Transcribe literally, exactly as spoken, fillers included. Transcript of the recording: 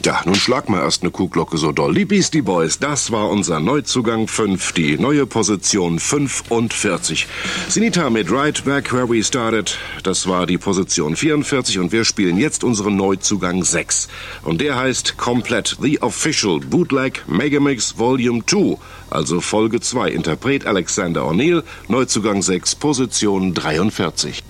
Ja, nun schlag mal erst eine Kuhglocke so doll. Die Beastie Boys, das war unser Neuzugang fünf, die neue Position fünfundvierzig. Sinita mit Right Back Where We Started, das war die Position vierundvierzig und wir spielen jetzt unseren Neuzugang sechs. Und der heißt komplett The Official Bootleg Megamix Volume zwei, also Folge zwei. Interpret Alexander O'Neill, Neuzugang sechs, Position dreiundvierzig.